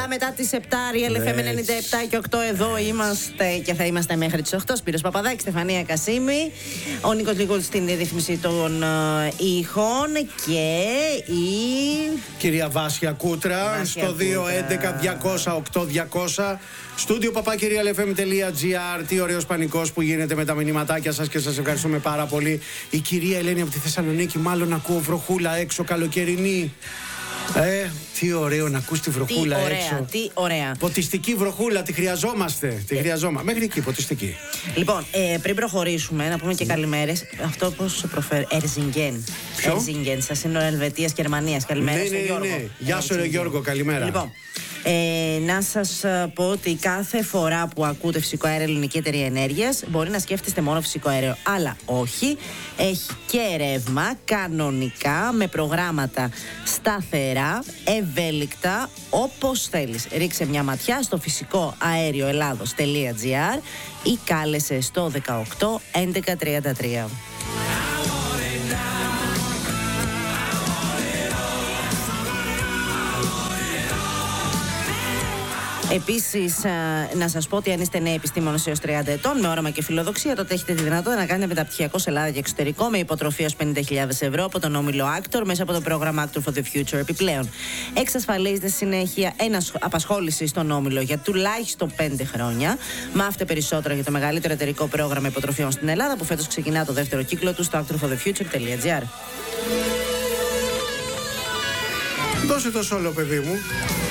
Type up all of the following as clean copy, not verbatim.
μετά τις 7, Real FM 97 και 8 εδώ είμαστε και θα είμαστε μέχρι τις 8. Σπύρος Παπαδάκης, Στεφανία Κασίμη, ο Νίκος Λίγος στην ρύθμιση των ήχων και η κυρία Βάσια Κούτρα στο 211-200-8200. Στούντιο papakirialfm.gr. Τι ωραίος πανικός που γίνεται με τα μηνυματάκια σας και σας ευχαριστούμε πάρα πολύ. Η κυρία Ελένη από τη Θεσσαλονίκη, μάλλον ακούω βροχούλα έξω, καλοκαιρινή. Τι ωραίο να ακούς τη βροχούλα έξω. Τι ωραία. Ποτιστική βροχούλα, τη χρειαζόμαστε. Μέχρι εκεί, ποτιστική. Λοιπόν, πριν προχωρήσουμε, να πούμε και καλημέρες. Αυτό πώς προφέρει, Ερζιγγέν. Ερζιγγέν, στα σύνορα Ελβετίας και Γερμανίας. Καλημέρα στον Γιώργο. Ναι. Γεια σου, ρε Γιώργο, καλημέρα. Λοιπόν, να σας πω ότι κάθε φορά που ακούτε φυσικό αέριο Ελληνική Εταιρεία Ενέργειας, μπορεί να σκέφτεστε μόνο φυσικό αέριο. Αλλά όχι, έχει και ρεύμα κανονικά με προγράμματα σταθερά, ευέλικτα, όπως θέλεις. Ρίξε μια ματιά στο φυσικό αέριο Ελλάδος.gr ή κάλεσε στο 18 1133. Επίσης, να σας πω ότι αν είστε νέοι επιστήμονες έως 30 ετών, με όραμα και φιλοδοξία, τότε έχετε τη δυνατότητα να κάνετε μεταπτυχιακό σε Ελλάδα και εξωτερικό με υποτροφία ως 50.000 ευρώ από τον όμιλο Actor μέσα από το πρόγραμμα Actor for the Future. Επιπλέον, εξασφαλίζεται συνέχεια απασχόληση στον όμιλο για τουλάχιστον 5 χρόνια. Μάθετε περισσότερα για το μεγαλύτερο εταιρικό πρόγραμμα υποτροφιών στην Ελλάδα που φέτος ξεκινά το δεύτερο κύκλο του στο actorforthefuture.gr. Δώσε το σόλο, παιδί μου.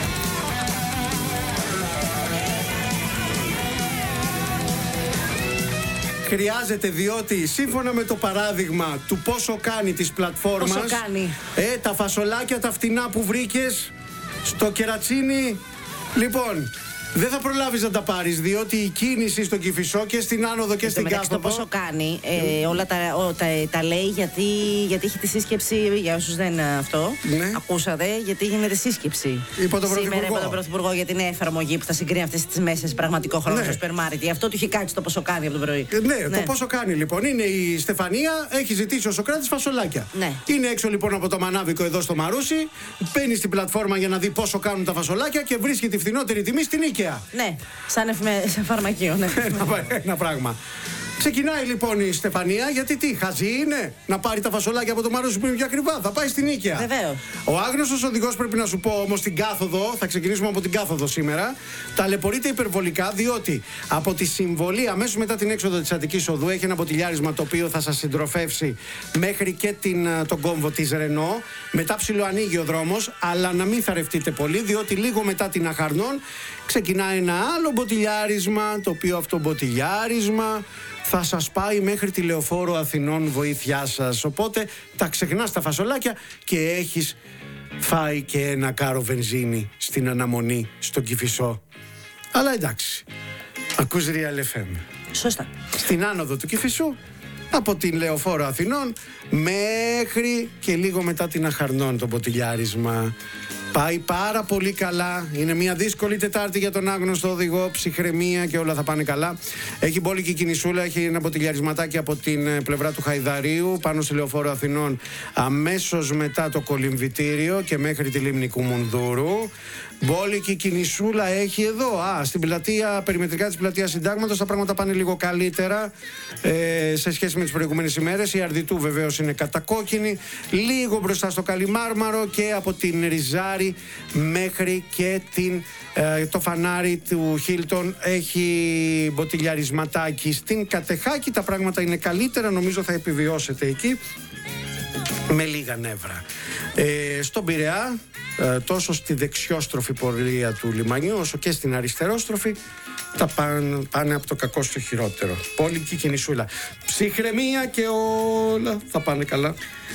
Χρειάζεται, διότι σύμφωνα με το παράδειγμα του πόσο κάνει της πλατφόρμας, τα φασολάκια τα φτηνά που βρήκες στο κερατσίνι, λοιπόν, δεν θα προλάβεις να τα πάρεις, διότι η κίνηση στον Κηφισό και στην άνοδο και στην κάθοδο. Το πόσο κάνει, όλα τα λέει γιατί έχει τη σύσκεψη, για όσους δεν αυτό, ακούσατε, γιατί γίνεται σύσκεψη. Σήμερα από τον Πρωθυπουργό για την εφαρμογή που θα συγκρίνει αυτές τις μέσες πραγματικό χρόνο στο σπερμάρι. Αυτό του είχε κάτσει το πόσο κάνει από το πρωί. Το πόσο κάνει λοιπόν. Είναι η Στεφανία, έχει ζητήσει ο Σοκράτης φασολάκια. Είναι έξω λοιπόν από το Μανάβικο εδώ στο Μαρούσι, μπαίνει στην πλατφόρμα για να δει πόσο κάνουν τα φασολάκια και βρίσκει τη φθηνότερη τιμή στην Ίκαια. Ναι, σαν φαρμακείο, ναι. Ένα πράγμα. Ξεκινάει λοιπόν η Στεφανία, γιατί τι, χαζή είναι να πάρει τα φασολάκια από το Μαρούσι που είναι πιο ακριβά. Θα πάει στην Ίκαια. Βεβαίως. Ο άγνωστος οδηγός, πρέπει να σου πω όμως, την κάθοδο, θα ξεκινήσουμε από την κάθοδο σήμερα, ταλαιπωρείται υπερβολικά, διότι από τη συμβολή αμέσως μετά την έξοδο της Αττικής Οδού έχει ένα μποτιλιάρισμα το οποίο θα σας συντροφεύσει μέχρι και τον κόμβο της Ρενό. Μετά ψιλοανοίγει ο δρόμος, αλλά να μην θαρρευτείτε πολύ, διότι λίγο μετά την Αχαρνών ξεκινάει ένα άλλο μποτιλιάρισμα, το οποίο αυτό μποτιλιάρισμα θα σας πάει μέχρι τη Λεωφόρο Αθηνών, βοήθειά σας. Οπότε τα ξεχνάς τα φασολάκια και έχεις φάει και ένα κάρο βενζίνη στην αναμονή στον Κηφισό. Αλλά εντάξει, ακούς Real FM. Σωστά. Στην άνοδο του Κηφισού, από την Λεωφόρο Αθηνών μέχρι και λίγο μετά την Αχαρνών το μποτιλιάρισμα. Πάει πάρα πολύ καλά. Είναι μια δύσκολη Τετάρτη για τον άγνωστο οδηγό. Ψυχραιμία και όλα θα πάνε καλά. Έχει μπόλικη κινησούλα. Έχει ένα μποτιλιαρισματάκι από την πλευρά του Χαϊδαρίου πάνω στη Λεωφόρο Αθηνών, αμέσως μετά το κολυμβητήριο και μέχρι τη λίμνη Κουμουνδούρου. Μπόλικη κινησούλα έχει εδώ. Στην πλατεία, περιμετρικά της πλατείας Συντάγματος, τα πράγματα πάνε λίγο καλύτερα σε σχέση με τις προηγούμενες ημέρες. Η Αρδιτού βεβαίως είναι κατακόκκινη. Λίγο μπροστά στο Καλιμάρμαρο και από την Ριζάρη μέχρι και το φανάρι του Χίλτον έχει μποτιλιαρισματάκι. Στην Κατεχάκη τα πράγματα είναι καλύτερα. Νομίζω θα επιβιώσετε εκεί με λίγα νεύρα. Στον Πειραιά, τόσο στη δεξιόστροφη πορεία του λιμανιού όσο και στην αριστερόστροφη, τα πάνε από το κακό στο χειρότερο. Πόλικη κινησούλα. Ψυχραιμία και όλα θα πάνε καλά.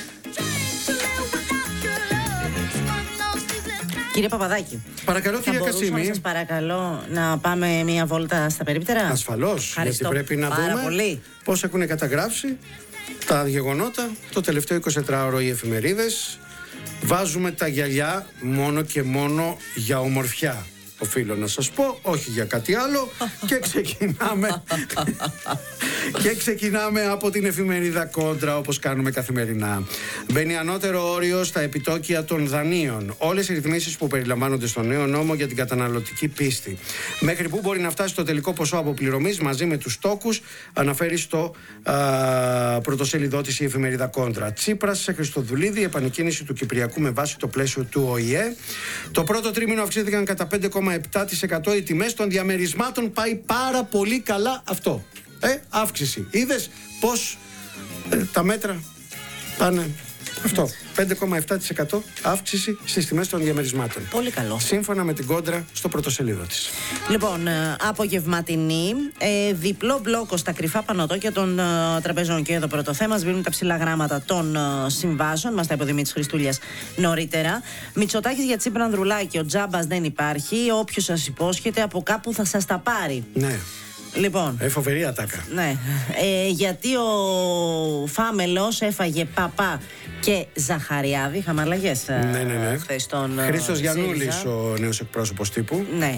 Κύριε Παπαδάκη, παρακαλώ, κύριε Κασίμη. Θα σας παρακαλώ να πάμε μια βόλτα στα περίπτερα? Ασφαλώς, γιατί πρέπει να δούμε πολύ πώς έχουν καταγράψει τα γεγονότα το τελευταίο 24ωρο οι εφημερίδες. Βάζουμε τα γυαλιά μόνο και μόνο για ομορφιά, οφείλω να σας πω, όχι για κάτι άλλο. Και ξεκινάμε Και ξεκινάμε από την εφημερίδα Κόντρα, όπως κάνουμε καθημερινά. Μπαίνει ανώτερο όριο στα επιτόκια των δανείων. Όλες οι ρυθμίσεις που περιλαμβάνονται στο νέο νόμο για την καταναλωτική πίστη. Μέχρι πού μπορεί να φτάσει το τελικό ποσό αποπληρωμής μαζί με τους τόκους, αναφέρει στο πρωτοσέλιδό της η εφημερίδα Κόντρα. Τσίπρας σε Χριστοδουλίδη, επανεκκίνηση του Κυπριακού με βάση το πλαίσιο του ΟΗΕ. Το πρώτο τρίμηνο αυξήθηκαν κατά 5,7% οι τιμές των διαμερισμάτων. Πάει πάρα πολύ καλά αυτό. Αύξηση. Είδες πώς τα μέτρα πάνε. Αυτό. 5,7% αύξηση στις τιμές των διαμερισμάτων. Πολύ καλό. Σύμφωνα με την Κόντρα στο πρωτοσέλιδο της. Λοιπόν, απογευματινή, διπλό μπλόκο στα κρυφά πανωτόκια των τραπεζών. Και εδώ πρώτο θέμα, σβήνουν τα ψηλά γράμματα των συμβάσεων. Μας τα είπε ο Δημήτρης Χριστούλιας νωρίτερα. Μητσοτάκης για Τσίπρα Ανδρουλάκη. Ο τζάμπας δεν υπάρχει. Όποιος σας υπόσχεται από κάπου θα σας τα πάρει. Ναι. Λοιπόν. Φοβερή ατάκα. Ναι. Γιατί ο Φάμελος έφαγε Παπά και Ζαχαριάδη. Είχαμε αλλαγές. Ναι. Χθες τον Χρήστος Γιαννούλης, ο νέος εκπρόσωπος τύπου. Ναι.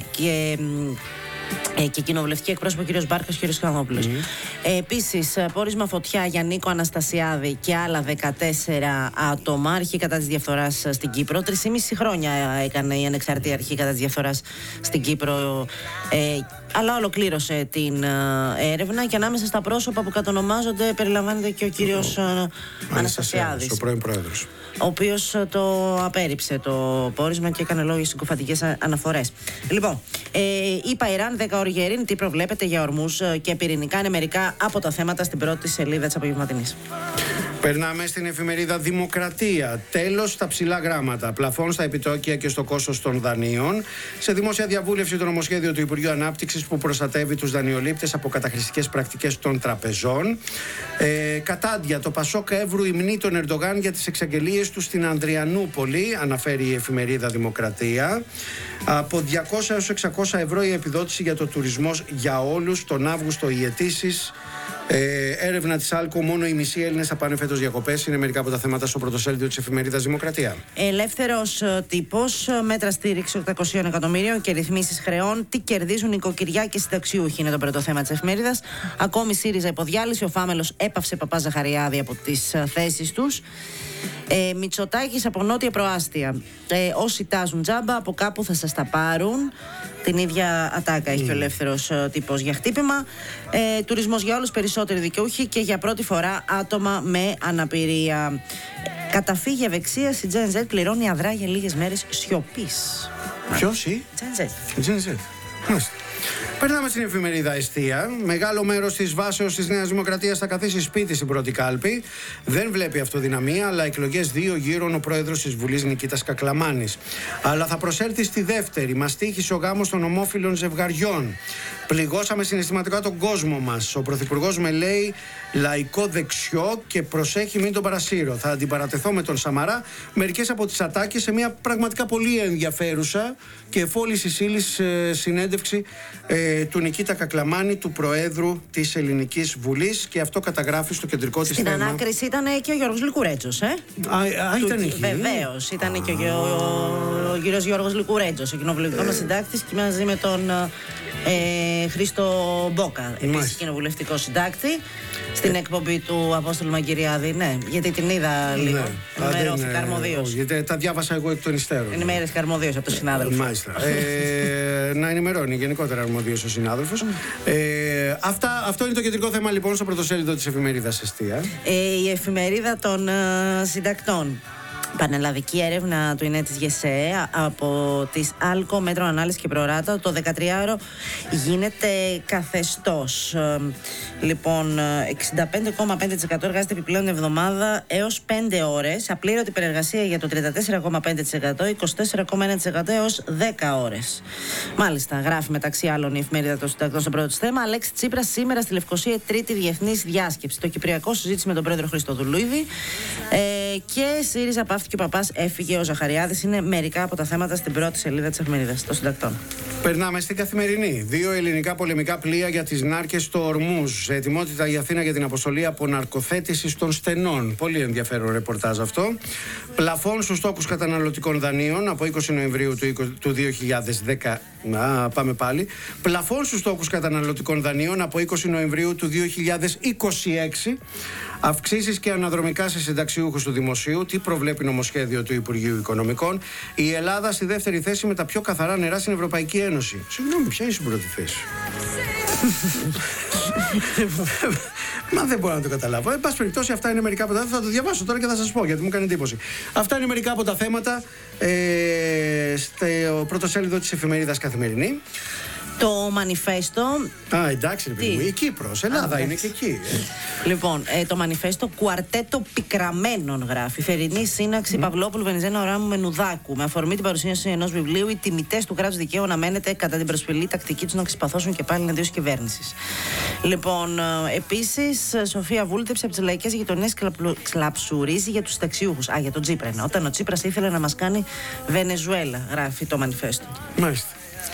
Και κοινοβουλευτική εκπρόσωπο κ. Μπάρκας και κ. Χανόπουλος. Επίσης, πόρισμα φωτιά για Νίκο Αναστασιάδη και άλλα 14 άτομα. Αρχή κατά της διαφθοράς στην Κύπρο. 3,5 χρόνια έκανε η ανεξάρτητη αρχή κατά της διαφθοράς στην Κύπρο. Αλλά ολοκλήρωσε την έρευνα και ανάμεσα στα πρόσωπα που κατονομάζονται περιλαμβάνεται και ο κύριος Αναστασιάδης, ο πρώην πρόεδρος, ο οποίος το απέρριψε το πόρισμα και έκανε λόγια συγκοφαντικές αναφορές. Λοιπόν, είπα Ιράν, 10 ώρες γερήν, τι προβλέπετε για ορμούς και πυρηνικά, είναι μερικά από τα θέματα στην πρώτη σελίδα της απογευματινής. Περνάμε στην εφημερίδα Δημοκρατία. Τέλος στα ψηλά γράμματα. Πλαφών στα επιτόκια και στο κόστος των δανείων. Σε δημόσια διαβούλευση το νομοσχέδιο του Υπουργείου Ανάπτυξης που προστατεύει τους δανειολήπτες από καταχρηστικές πρακτικές των τραπεζών. Κατάντια, το Πασόκ Εύρου υμνεί τον Ερντογάν για τις εξαγγελίες του στην Ανδριανούπολη, αναφέρει η εφημερίδα Δημοκρατία. Από 200 έως 600 ευρώ η επιδότηση για το τουρισμό για όλους. Τον Αύγουστο οι αιτήσεις. Έρευνα της Άλκο, μόνο οι μισοί Έλληνες θα πάνε φέτος διακοπές. Είναι μερικά από τα θέματα στο πρωτοσέλιδο της εφημερίδας Δημοκρατία. Ελεύθερος τύπος, μέτρα στήριξη 800 εκατομμυρίων και ρυθμίσεις χρεών. Τι κερδίζουν οι νοικοκυριά και συνταξιούχοι, είναι το πρώτο θέμα της εφημερίδας. Ακόμη ΣΥΡΙΖΑ υποδιάλυση. Ο Φάμελος έπαυσε Παπά Ζαχαριάδη από τις θέσεις τους. Μητσοτάκης από νότια προάστια. Όσοι τάζουν τζάμπα, από κάπου θα σας τα πάρουν. Την ίδια ατάκα έχει ο ελεύθερος τύπος για χτύπημα. Τουρισμός για όλους, περισσότεροι δικαιούχοι και για πρώτη φορά άτομα με αναπηρία. Καταφύγει ευεξίας, η Gen Z πληρώνει αδρά για λίγες μέρες σιωπής. Ποιος η? Gen Z. Περνάμε στην εφημερίδα Εστία. Μεγάλο μέρος της βάσεως της Νέας Δημοκρατίας θα καθίσει σπίτι στην πρώτη κάλπη. Δεν βλέπει αυτοδυναμία, αλλά εκλογές 2 γύρων ο πρόεδρος της Βουλής Νικήτας Κακλαμάνης. Αλλά θα προσέλθει στη δεύτερη. Μας τύχησε ο γάμος των ομόφυλων ζευγαριών. Πληγώσαμε συναισθηματικά τον κόσμο μας. Ο πρωθυπουργός με λέει λαϊκό δεξιό και προσέχει μην τον παρασύρω. Θα αντιπαρατεθώ με τον Σαμαρά. Μερικές από τις ατάκες σε μια πραγματικά πολύ ενδιαφέρουσα και εφόλης ύλης συνέντευξη του Νικήτα Κακλαμάνη, του Προέδρου της Ελληνικής Βουλής, και αυτό καταγράφει στο κεντρικό της θέμα. Στην ανάκριση ήταν και ο Γιώργος Λικουρέτζος, ήταν εκεί. Βεβαίως, ήταν και ο κύριος Γιώργος Λικουρέτζος, ο κοινοβουλευτικός μας συντάκτης, και μαζί με τον Χρήστο Μπόκα, επίσης κοινοβουλευτικό συντάκτη, στην εκπομπή του Απόστολου Μαγκυριάδη. Ναι, γιατί την είδα λίγο. Ενημερώθηκα αρμοδίως. Γιατί τα διάβασα εγώ εκ των υστέρων. Ενημέρωθηκα αρμοδίως από τον συνάδελφο. Μάλιστα. Να ενημερώνει γενικότερα αρμοδίως ο συνάδελφος. Αυτό είναι το κεντρικό θέμα λοιπόν στο πρωτοσέλιδο της εφημερίδας Εστία. Η εφημερίδα των συντακτών. Πανελλαδική έρευνα του ΙΝΕ της ΓΕΣΕ από τις Άλκο, Μέτρο Ανάλυση και Προράτα. Το 13ωρο γίνεται καθεστώς. Λοιπόν, 65,5% εργάζεται επιπλέον εβδομάδα έως 5 ώρες. Απλήρωτη υπερεργασία για το 34,5%, 24,1% έως 10 ώρες. Μάλιστα, γράφει μεταξύ άλλων η εφημερίδα των συντακτών στο πρώτο θέμα. Αλέξη Τσίπρας σήμερα στη Λευκοσία, τρίτη διεθνής διάσκεψη. Το Κυπριακό συζήτηση με τον πρόεδρο Χριστοδουλίδη. Και ΣΥΡΙΖΑ πάυθηκε ο Παπάς, έφυγε ο Ζαχαριάδης. Είναι μερικά από τα θέματα στην πρώτη σελίδα της εφημερίδας των συντακτών. Περνάμε στην καθημερινή. 2 ελληνικά πολεμικά πλοία για τις νάρκες στο Ορμούζ. Σε ετοιμότητα η Αθήνα για την αποστολή αποναρκοθέτησης των στενών. Πολύ ενδιαφέρον ρεπορτάζ αυτό. Πλαφών στους στόκους καταναλωτικών δανείων από 20 Νοεμβρίου του 2010. Πάμε πάλι. Πλαφών στους στόκους καταναλωτικών δανείων από 20 Νοεμβρίου του 2026. Αυξήσεις και αναδρομικά σε συνταξιούχους του Δημοσίου. Τι προβλέπει νομοσχέδιο του Υπουργείου Οικονομικών. Η Ελλάδα στη δεύτερη θέση με τα πιο καθαρά νερά στην Ευρωπαϊκή Ένωση. Συγγνώμη, ποια είναι στην πρώτη θέση? Μα δεν μπορώ να το καταλάβω. Εν πάση περιπτώσει, αυτά είναι μερικά από τα θέματα. Θα το διαβάσω τώρα και θα σας πω γιατί μου κάνει εντύπωση. Αυτά είναι μερικά από τα θέματα στο πρωτοσέλιδο της εφημερίδας Καθημερινή. Το μανιφέστο. Εντάξει, ρε παιδί μου. Η Κύπρος, Ελλάδα είναι και εκεί. Λοιπόν, το μανιφέστο κουαρτέτο πικραμένων γράφει. Φερινή σύναξη Παυλόπουλου Βενιζέλου Οράμου Μενουδάκου. Με αφορμή την παρουσίαση ενός βιβλίου, οι τιμητές του κράτους δικαίου αναμένεται κατά την προσφυλή τακτική τους να ξεσπαθώσουν και πάλι εναντίον της κυβέρνησης. Λοιπόν, επίσης, Σοφία βούλτεψε από τις λαϊκές γειτονιές κλαψουρίζει για τους συνταξιούχους. Για τον Τσίπρα είναι. Όταν ο Τσίπρας ήθελε να μας κάνει Βενεζουέλα, γράφει το μανιφέστο. Μάλιστα.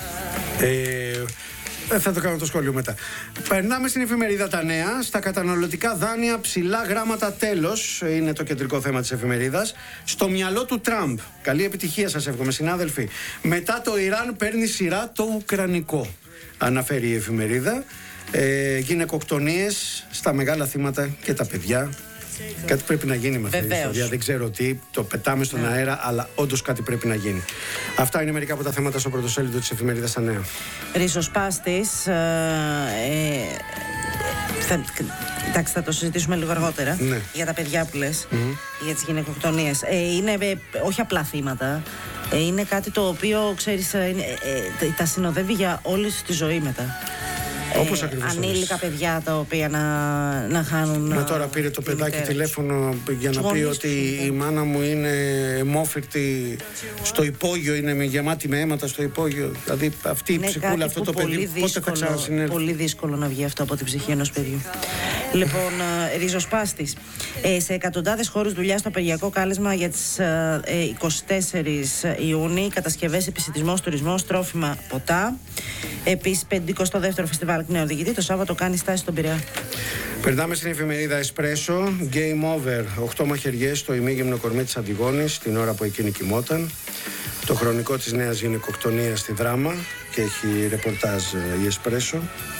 Θα το κάνω το σχόλιο μετά. Περνάμε στην εφημερίδα Τα Νέα. Στα καταναλωτικά δάνεια ψηλά γράμματα τέλος. Είναι το κεντρικό θέμα της εφημερίδας. Στο μυαλό του Τραμπ. Καλή επιτυχία σας εύχομαι, συνάδελφοι. Μετά το Ιράν παίρνει σειρά το Ουκρανικό. Αναφέρει η εφημερίδα. Γυναικοκτονίες στα μεγάλα θύματα και τα παιδιά. Κάτι πρέπει να γίνει με αυτή την ιστορία. Δεν ξέρω τι, το πετάμε στον αέρα, αλλά όντως κάτι πρέπει να γίνει. Αυτά είναι μερικά από τα θέματα στο πρωτοσέλιδο της εφημερίδας Τα Νέα. Ριζοσπάστης. Εντάξει, θα το συζητήσουμε λίγο αργότερα. Ναι. Για τα παιδιά που λες, για τις γυναικοκτονίες. Είναι όχι απλά θύματα. Είναι κάτι το οποίο, ξέρεις, τα συνοδεύει για όλη τη ζωή μετά. Όπως ακριβώς ανήλικα παιδιά τα οποία να χάνουν. Μα τώρα πήρε το παιδάκι τηλέφωνο για να πει ότι η μάνα μου είναι αιμόφυρτη στο υπόγειο, είναι γεμάτη με αίματα στο υπόγειο. Δηλαδή αυτή η ψυχούλα, αυτό το παιδί, πότε θα ξανασυνέλθει? Πολύ δύσκολο να βγει αυτό από την ψυχή ενός παιδιού. Λοιπόν, ριζοσπάστης. Σε εκατοντάδες χώρους δουλειά στο απεργιακό κάλεσμα για τις 24 Ιούνιου, κατασκευές, επισιτισμός, τουρισμός, τρόφιμα, ποτά. Επίσης, 52ο φεστιβάλ Νεοδηγητή το Σάββατο κάνει στάση στον Πειραιά. Περνάμε στην εφημερίδα Εσπρέσο. Game over. 8 μαχαιριές στο ημίγυμνο κορμί της Αντιγόνης την ώρα που εκείνη κοιμόταν. Το χρονικό της νέας γυναικοκτονίας στη Δράμα και έχει ρεπορτάζ η Εσπρέσο.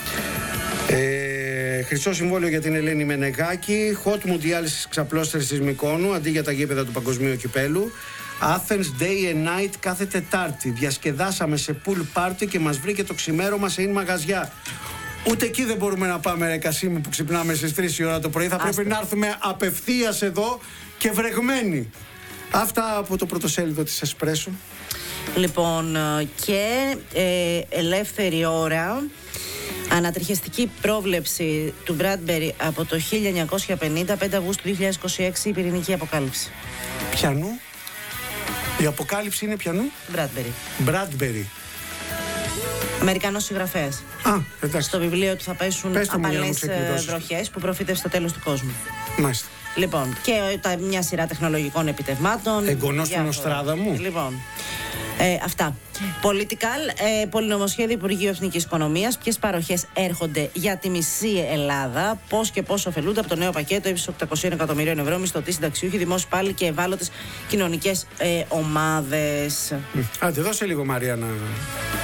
Χρυσό συμβόλαιο για την Ελένη Μενεγάκη. Hot μου διάλυσης ξαπλώστερης της Μυκόνου αντί για τα γήπεδα του Παγκοσμίου Κυπέλου. Athens Day and Night κάθε Τετάρτη. Διασκεδάσαμε σε pool party και μας βρήκε το ξημέρωμα σε μαγαζιά. Ούτε εκεί δεν μπορούμε να πάμε, ρε Κασίμη, που ξυπνάμε στις 3 η ώρα το πρωί. Θα πρέπει να έρθουμε απευθείας εδώ και βρεγμένοι. Αυτά από το πρωτοσέλιδο της Εσπρέσο. Λοιπόν, και ελεύθερη ώρα. Ανατριχιαστική πρόβλεψη του Μπράντμπερι από το 1950, 5 Αυγούστου 2026, η πυρηνική αποκάλυψη. Πιανού? Η αποκάλυψη είναι πιανού? Μπράντμπερι. Αμερικανός συγγραφέας. Εντάξει. Στο βιβλίο του θα πέσουν απαλές βροχές που προφήτευσε στο τέλος του κόσμου. Μάλιστα. Λοιπόν, και μια σειρά τεχνολογικών επιτευγμάτων. Εγγονός του Νοστράδαμου. Λοιπόν, αυτά. Political, πολυνομοσχέδιο Υπουργείου Εθνικής Οικονομίας. Ποιες παροχές έρχονται για τη μισή Ελλάδα, πώς και πώς ωφελούνται από το νέο πακέτο ύψους 800 εκατομμυρίων ευρώ, μισθωτοί, συνταξιούχοι, δημόσιοι υπάλληλοι και ευάλωτες κοινωνικές ομάδες. Άντε, δώσε λίγο, Μαρία, να